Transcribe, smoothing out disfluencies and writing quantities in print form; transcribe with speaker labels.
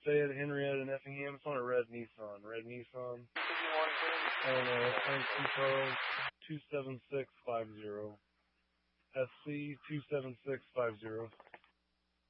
Speaker 1: Fayette, Henrietta, and Effingham. It's on a red Nissan. I don't know. Thank you, Charles. 27650. SC 27650.